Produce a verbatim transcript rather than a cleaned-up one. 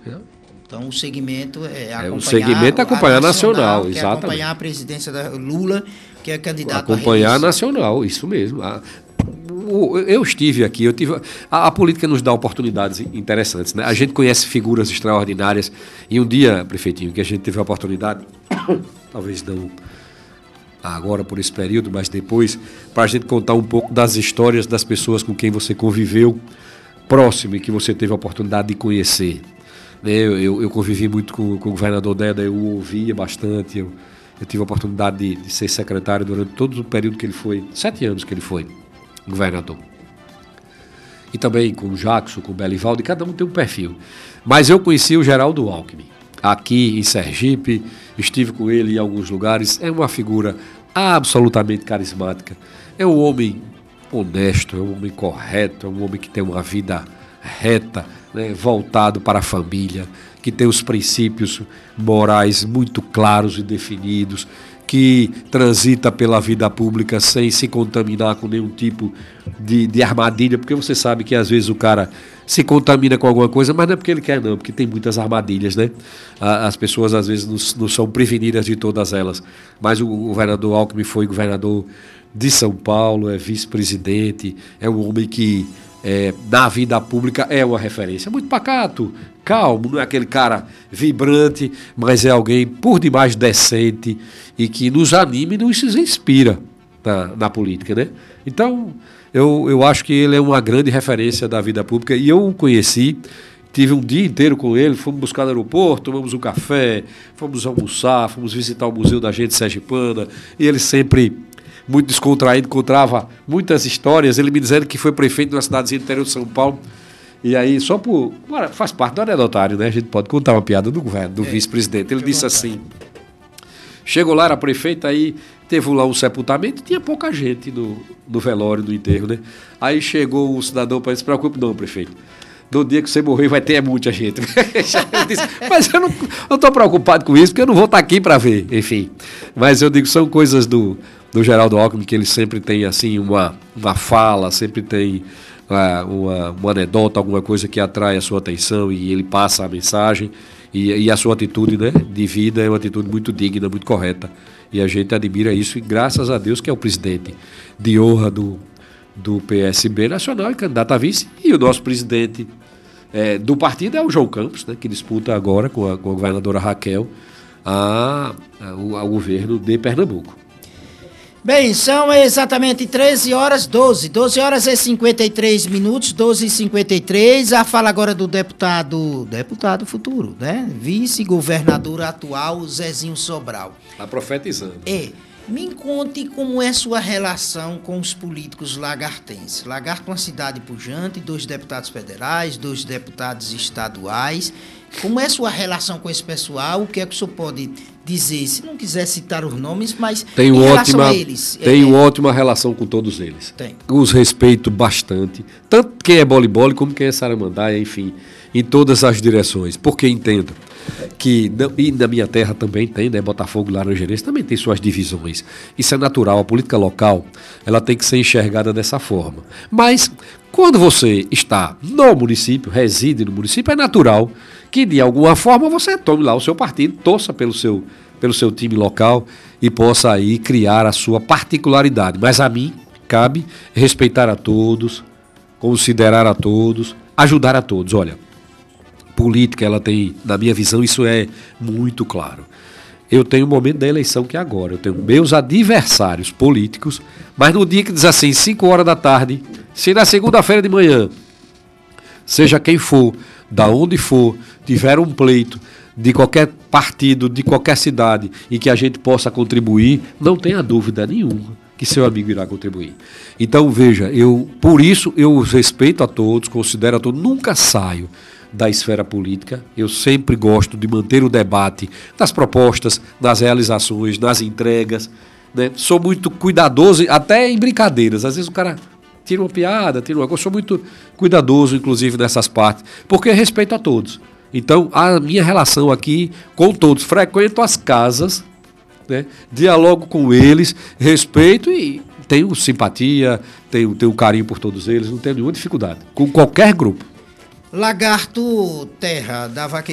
Né? Então, o segmento é acompanhar... É, o segmento é acompanhar a nacional, nacional que exatamente. É acompanhar a presidência da Lula, que é candidato acompanhar a a nacional, isso mesmo. A, o, eu estive aqui, eu tive, a, a política nos dá oportunidades interessantes. Né? A gente conhece figuras extraordinárias e um dia, prefeitinho, que a gente teve a oportunidade, talvez não agora por esse período, mas depois, para a gente contar um pouco das histórias das pessoas com quem você conviveu próximo e que você teve a oportunidade de conhecer. Eu, eu, eu convivi muito com, com o governador Deda, eu o ouvia bastante, eu, eu tive a oportunidade de, de ser secretário durante todo o período que ele foi, sete anos que ele foi governador. E também com o Jackson, com o Belivaldo, cada um tem um perfil. Mas eu conheci o Geraldo Alckmin, aqui em Sergipe, estive com ele em alguns lugares, é uma figura absolutamente carismática, é um homem honesto, é um homem correto, é um homem que tem uma vida reta, né, voltado para a família, que tem os princípios morais muito claros e definidos, que transita pela vida pública sem se contaminar com nenhum tipo de, de armadilha, porque você sabe que às vezes o cara se contamina com alguma coisa, mas não é porque ele quer não, porque tem muitas armadilhas, né? As pessoas às vezes não, não são prevenidas de todas elas, mas o governador Alckmin foi governador de São Paulo, é vice-presidente, é um homem que É, na vida pública é uma referência. Muito pacato, calmo, não é aquele cara vibrante, mas é alguém por demais decente e que nos anima e nos inspira na, na política, né? Então, eu, eu acho que ele é uma grande referência da vida pública e eu o conheci, tive um dia inteiro com ele, fomos buscar no aeroporto, tomamos um café, fomos almoçar, fomos visitar o Museu da Gente Sergipana e ele sempre... muito descontraído, encontrava muitas histórias, ele me dizendo que foi prefeito de uma cidadezinha do interior de São Paulo, e aí só por... faz parte do anedotário, né? A gente pode contar uma piada do governo, do é, vice-presidente. Ele disse assim, chegou lá, era prefeito, aí teve lá um sepultamento, tinha pouca gente no, no velório, no enterro, né? Aí chegou um cidadão para ele, se preocupe não, prefeito, no dia que você morrer vai ter muita gente. Eu disse, mas eu não estou preocupado com isso, porque eu não vou estar aqui para ver, enfim. Mas eu digo, são coisas do... do Geraldo Alckmin, que ele sempre tem assim uma, uma fala, sempre tem uh, uma, uma anedota, alguma coisa que atrai a sua atenção e ele passa a mensagem e, e a sua atitude, né, de vida é uma atitude muito digna, muito correta e a gente admira isso e graças a Deus que é o presidente de honra do, do P S B nacional e candidato a vice e o nosso presidente é, do partido é o João Campos, né, que disputa agora com a, com a governadora Raquel a, a, o, ao governo de Pernambuco. Bem, são exatamente treze horas, doze, doze horas e cinquenta e três minutos, doze e cinquenta e três. A fala agora do deputado, deputado futuro, né? Vice-governador atual, Zezinho Sobral. Está profetizando. É. Me conte como é sua relação com os políticos lagartenses. Lagarto é uma cidade pujante, dois deputados federais, dois deputados estaduais. Como é sua relação com esse pessoal? O que é que o senhor pode dizer? Se não quiser citar os nomes, mas tenho em relação ótima, a eles. Tenho é, ótima relação com todos eles. Tem. Os respeito bastante. Tanto quem é boli-boli como quem é saramandaia, enfim, em todas as direções. Porque entendo que, e na minha terra também tem, né, Botafogo e Laranjeirense também tem suas divisões. Isso é natural, a política local, ela tem que ser enxergada dessa forma. Mas, quando você está no município, reside no município, é natural que de alguma forma você tome lá o seu partido, torça pelo seu, pelo seu time local e possa aí criar a sua particularidade. Mas a mim cabe respeitar a todos, considerar a todos, ajudar a todos. Olha, política, ela tem, na minha visão, isso é muito claro. Eu tenho o momento da eleição que é agora, eu tenho meus adversários políticos, mas no dia que diz assim, cinco horas da tarde, se na segunda-feira de manhã, seja quem for, da onde for, tiver um pleito de qualquer partido, de qualquer cidade, e que a gente possa contribuir, não tenha dúvida nenhuma que seu amigo irá contribuir. Então, veja, eu, por isso eu respeito a todos, considero a todos, nunca saio da esfera política, eu sempre gosto de manter o debate nas propostas, nas realizações, nas entregas, né? Sou muito cuidadoso, até em brincadeiras, às vezes o cara tira uma piada, tira uma coisa, eu sou muito cuidadoso, inclusive, nessas partes, porque respeito a todos. Então, a minha relação aqui com todos, frequento as casas, né? Dialogo com eles, respeito e tenho simpatia, tenho, tenho carinho por todos eles, não tenho nenhuma dificuldade, com qualquer grupo. Lagarto Terra, da Vaquejada.